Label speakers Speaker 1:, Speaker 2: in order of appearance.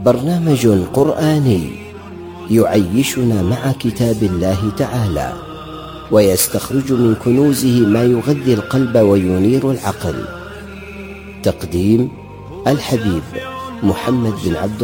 Speaker 1: برنامج قرآني يعيشنا مع كتاب الله تعالى ويستخرج من كنوزه ما يغذي القلب وينير العقل. تقديم الحبيب محمد بن عبد